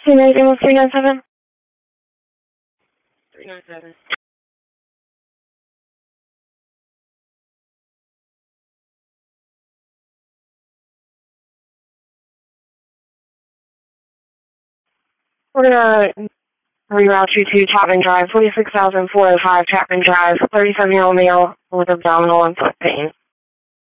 Senior Amos 397? 397. We're gonna reroute you to Chapman Drive, 46,405 Chapman Drive, 37-year-old male with abdominal and foot pain.